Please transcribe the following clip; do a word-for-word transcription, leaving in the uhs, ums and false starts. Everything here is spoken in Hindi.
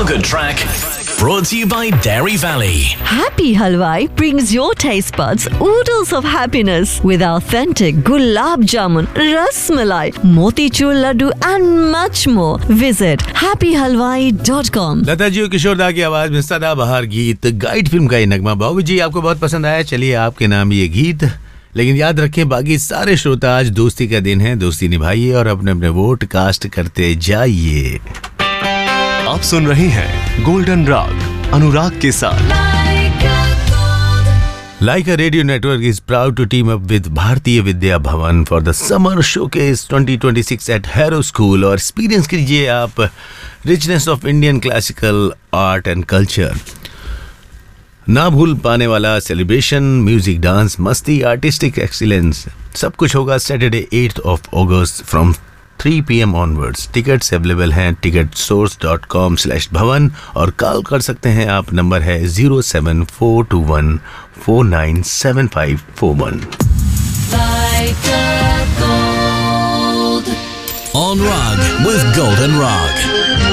Good Track, brought to you by Dairy Valley. Happy Halwai brings your taste buds oodles of happiness with authentic gulab jamun, ras malai, motichur laddu and much more. Visit happy halwai dot com. Lata ji और किशोर दा की आवाज में सदाबहार गीत गाइड फिल्म का ये नगमा। बाबू जी आपको बहुत पसंद आया, चलिए आपके नाम ये गीत। लेकिन याद रखें बाकी सारे श्रोता, आज दोस्ती का दिन है, दोस्ती निभाइए और अपने अपने वोट कास्ट करते जाइए। आप सुन रहे हैं गोल्डन राग अनुराग के साथ। Laika Radio Network is proud to team up with Bharatiya Vidya Bhavan for the Summer Showcase twenty twenty-six at Harrow School और एक्सपीरियंस कीजिए आप richness of Indian classical art and culture। ना भूल पाने वाला सेलिब्रेशन, म्यूजिक, डांस, मस्ती, आर्टिस्टिक एक्सीलेंस, सब कुछ होगा Saturday eight of August from three P M onwards. Tickets available हैं ticket source dot com slash भवन और कॉल कर सकते हैं आप, नंबर है zero seven four to one four nine seven five four one. On Rug with Golden Rug.